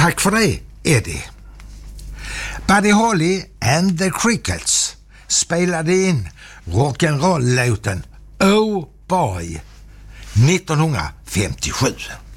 Tack för det, Eddie. Buddy Holly and the Crickets spelade in rock'n'roll-låten Oh Boy 1957.